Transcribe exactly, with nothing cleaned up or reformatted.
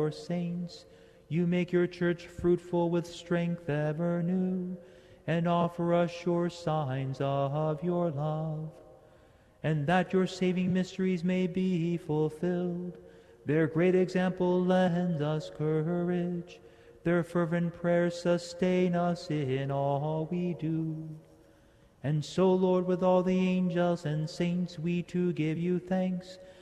your saints, you make your church fruitful with strength ever new, and offer us sure signs of your love. And that your saving mysteries may be fulfilled, their great example lend us courage, their fervent prayers sustain us in all we do. And so, Lord, with all the angels and saints, we too give you thanks,